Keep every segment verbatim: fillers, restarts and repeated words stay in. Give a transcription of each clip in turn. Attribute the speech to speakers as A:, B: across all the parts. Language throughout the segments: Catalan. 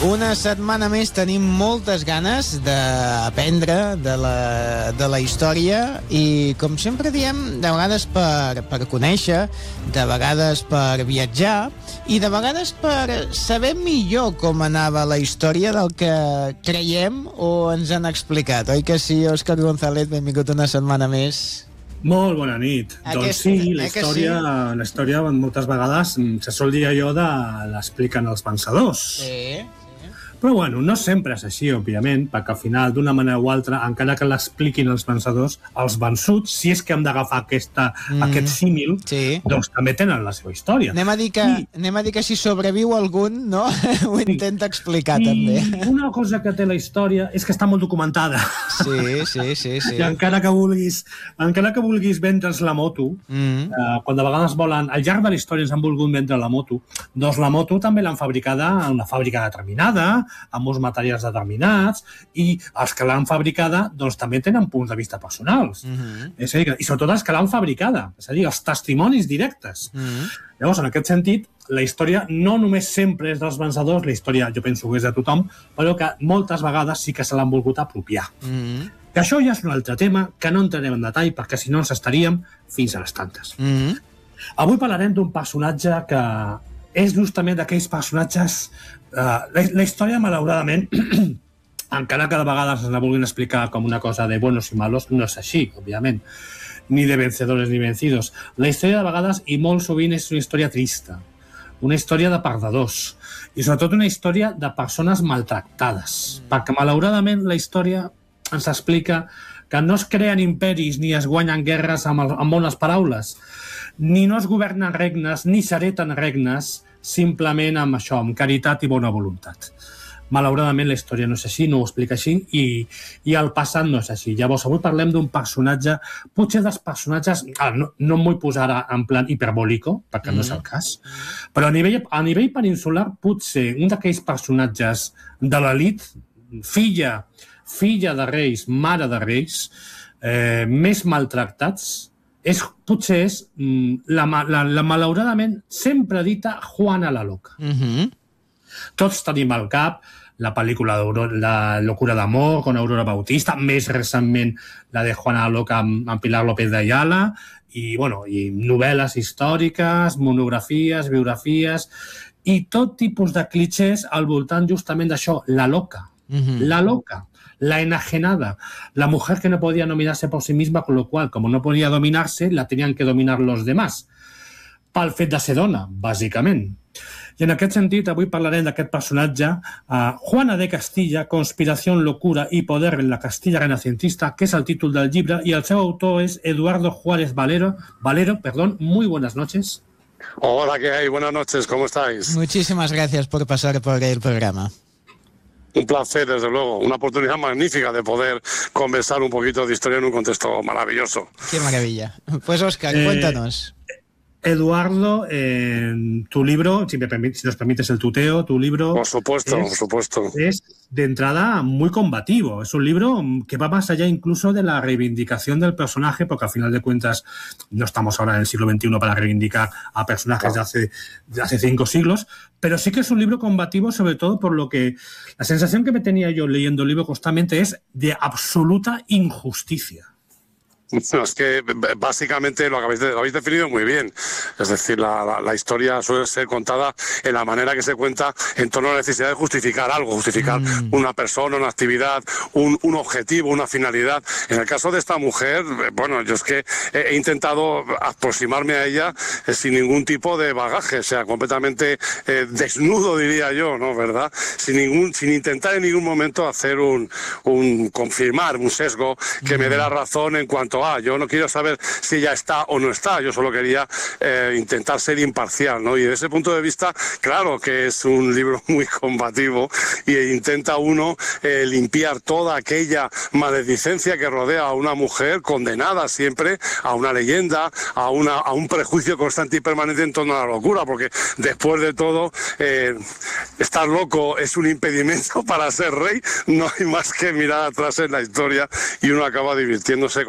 A: Una setmana més tenim moltes ganes d'aprendre de la, de la història i, com sempre diem, de vegades per, per conèixer, de vegades per viatjar i de vegades per saber millor com anava la història del que creiem o ens han explicat. Oi que sí, Òscar González? Benvingut una setmana més.
B: Molt bona nit.
A: A
B: doncs
A: que,
B: sí, la història,
A: sí?
B: la història moltes vegades se sol dir allò de l'expliquen els pensadors.
A: Sí.
B: Però bueno, no sempre és així, òbviament, perquè al final, d'una manera o altra, encara que l'expliquin els pensadors, els vençuts, si és que hem d'agafar aquesta, mm. aquest símil,
A: sí.
B: doncs també tenen la seva història.
A: Anem a dir que, I, anem a dir que si sobreviu algun, no? Ho intenta explicar,
B: I
A: també.
B: Una cosa que té la història és que està molt documentada.
A: Sí, sí, sí. sí.
B: I encara que vulguis, encara que vulguis vendre's la moto, mm. eh, quan de vegades volen, al llarg de la història ens han volgut vendre la moto, doncs la moto també l'han fabricada a una fàbrica determinada, amb uns materials determinats, i els que l'han fabricada doncs també tenen punts de vista personals. Uh-huh. És a dir, i sobretot els que l'han fabricada, és a dir, els testimonis directes. Uh-huh. Llavors, en aquest sentit, la història no només sempre és dels vencedors, la història jo penso que és de tothom, però que moltes vegades sí que se l'han volgut apropiar. Uh-huh. Que això ja és un altre tema, que no entrarem en detall, perquè si no ens estaríem fins a les tantes. Uh-huh. Avui parlarem d'un personatge que és justament d'aquells personatges... Uh, la, la història, malauradament, encara que de vegades ens la vulguin explicar com una cosa de buenos i malos, no és així, òbviament. Ni de vencedores ni vencidos. La història, de vegades, i molt sovint, és una història trista. Una història de perdedors. I, sobretot, una història de persones maltractades. Mm. Perquè, malauradament, la història ens explica que no es creen imperis ni es guanyen guerres amb, el, amb bones paraules, ni no es governen regnes, ni s'hereten regnes, simplement amb això, amb caritat i bona voluntat. Malauradament la història no és així, no ho explica així, i, i el passat no és així. Llavors, avui parlem d'un personatge, potser dels personatges, ah, no, no em vull posar en plan hiperbòlico, perquè mm. no és el cas, però a nivell, a nivell peninsular, potser un d'aquells personatges de l'elit, filla, filla de reis, mare de reis, eh, més maltractats, és, potser és la, la, la malauradament sempre dita Juana la Loca. Uh-huh. Tots tenim al cap la pel·lícula La locura d'amor con Aurora Bautista, més recentment la de Juana la Loca amb, amb Pilar López de Ayala, i, bueno, i novel·les històriques, monografies, biografies, i tot tipus de clichés al voltant justament d'això, la loca. Uh-huh. La loca. La enajenada, la mujer que no podía dominarse por sí misma, con lo cual, como no podía dominarse, la tenían que dominar los demás. Pel fet de ser dona, bàsicament. I en aquest sentit, avui parlarem d'aquest personatge, uh, Juana de Castilla, Conspiración, locura y poder en la Castilla renacentista, que és el títol del llibre, i el seu autor és Eduardo Juárez Valero. Valero, perdón, muy buenas noches.
C: Hola, ¿qué hay? Buenas noches, ¿cómo estáis?
A: Muchísimas gracias por pasar por el programa.
C: Un placer, desde luego. Una oportunidad magnífica de poder conversar un poquito de historia en un contexto maravilloso.
A: Qué maravilla. Pues, Óscar, eh, cuéntanos.
B: Eduardo, eh, tu libro, si, me permite, si nos permites el tuteo, tu libro...
C: Por supuesto,
B: es,
C: por supuesto.
B: Es, de entrada, muy combativo. Es un libro que va más allá incluso de la reivindicación del personaje, porque al final de cuentas no estamos ahora en el siglo veintiuno para reivindicar a personajes de hace, de hace cinco siglos, pero sí que es un libro combativo, sobre todo por lo que... La sensación que me tenía yo leyendo el libro constantemente es de absoluta injusticia.
C: No, es que básicamente lo habéis, lo habéis definido muy bien. Es decir, la, la, la historia suele ser contada en la manera que se cuenta en torno a la necesidad de justificar algo, justificar mm. una persona, una actividad, un, un objetivo, una finalidad. En el caso de esta mujer, bueno, yo es que he, he intentado aproximarme a ella eh, sin ningún tipo de bagaje, o sea, completamente eh, desnudo, diría yo, ¿no? ¿Verdad? Sin ningún, sin intentar en ningún momento hacer un, un confirmar un sesgo que mm. me dé la razón en cuanto Ah, yo no quiero saber si ya está o no está, yo solo quería eh, intentar ser imparcial, ¿no? Y desde ese punto de vista, claro que es un libro muy combativo e intenta uno eh, limpiar toda aquella maledicencia que rodea a una mujer condenada siempre a una leyenda, a, una, a un prejuicio constante y permanente en torno a la locura, porque después de todo, eh, estar loco es un impedimento para ser rey, no hay más que mirar atrás en la historia y uno acaba divirtiéndose con esto,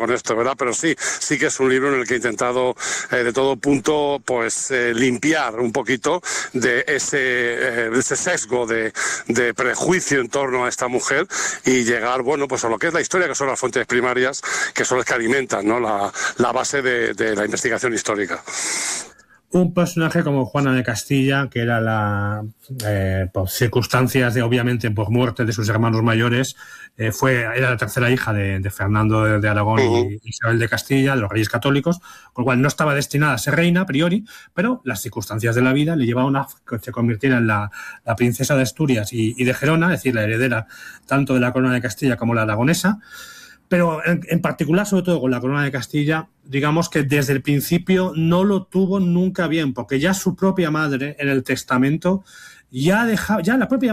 C: ¿verdad? Pero sí, sí que es un libro en el que he intentado eh, de todo punto pues eh, limpiar un poquito de ese, eh, de ese sesgo de, de prejuicio en torno a esta mujer y llegar, bueno, pues a lo que es la historia, que son las fuentes primarias, que son las que alimentan, ¿no? la, la base de, de la investigación histórica.
B: Un personaje como Juana de Castilla, que era la eh, por circunstancias de, obviamente, por muerte de sus hermanos mayores, eh, fue era la tercera hija de, de Fernando de, de Aragón uh-huh. y Isabel de Castilla, de los reyes católicos, con lo cual no estaba destinada a ser reina a priori, pero las circunstancias de la vida le llevaron a que se convirtiera en la, la princesa de Asturias y, y de Gerona, es decir, la heredera tanto de la corona de Castilla como la aragonesa. Pero en, en particular, sobre todo con la corona de Castilla, digamos que desde el principio no lo tuvo nunca bien, porque ya su propia madre en el testamento ya dejaba, ya la propia